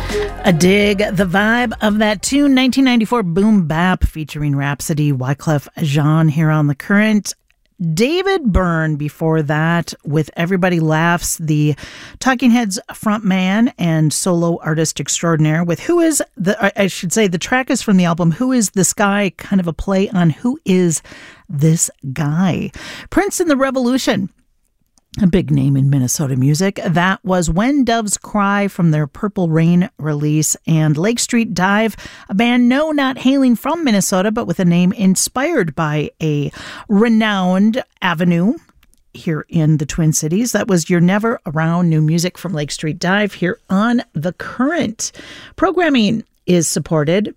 A dig the vibe of that tune, 1994 boom bap featuring Rhapsody, Wyclef Jean here on The Current. David Byrne before that with Everybody Laughs, the Talking Heads frontman and solo artist extraordinaire with Who Is the track is from the album Who Is This Guy, kind of a play on Who Is This Guy. Prince and the Revolution, a big name in Minnesota music. That was When Doves Cry from their Purple Rain release, and Lake Street Dive, a band not hailing from Minnesota, but with a name inspired by a renowned avenue here in the Twin Cities. That was You're Never Around, new music from Lake Street Dive here on The Current. Programming is supported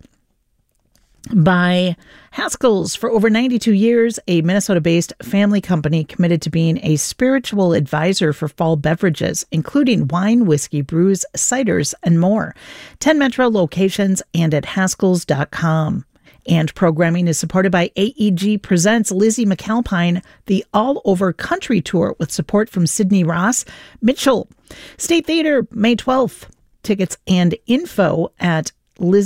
by Haskell's. For over 92 years, a Minnesota-based family company committed to being a spiritual advisor for fall beverages, including wine, whiskey, brews, ciders, and more. 10 metro locations and at haskells.com. And programming is supported by AEG Presents Lizzie McAlpine, the All Over Country Tour, with support from Sydney Ross Mitchell. State Theater, May 12th. Tickets and info at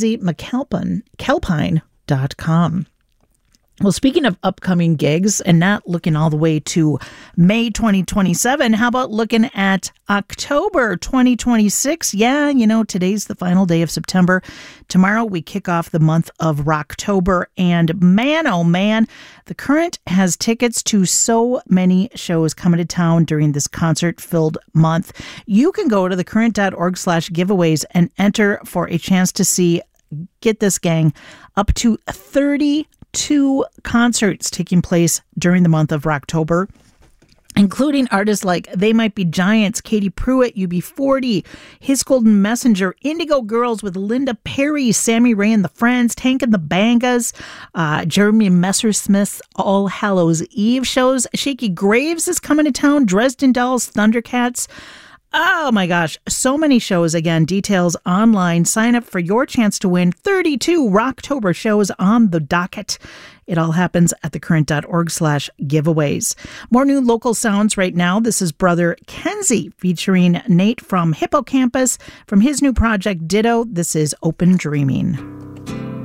LizzieMcAlpine.com. Well, speaking of upcoming gigs and not looking all the way to May 2027, how about looking at October 2026? Yeah, today's the final day of September. Tomorrow we kick off the month of Rocktober, and man, oh man, The Current has tickets to so many shows coming to town during this concert-filled month. You can go to thecurrent.org/giveaways and enter for a chance to see, get this gang, up to 32 concerts taking place during the month of Rocktober, including artists like They Might Be Giants, Katie Pruitt, UB40, His Golden Messenger, Indigo Girls with Linda Perry, Sammy Ray and the Friends, Tank and the Bangas, Jeremy Messersmith's All Hallows Eve shows. Shaky Graves is coming to town, Dresden Dolls, Thundercats. Oh my gosh, so many shows. Again, details online. Sign up for your chance to win 32 Rocktober shows on the docket. It all happens at thecurrent.org/giveaways. More new local sounds right now. This is Brother Kenzie featuring Nate from Hippocampus from his new project Ditto. This is Open Dreaming.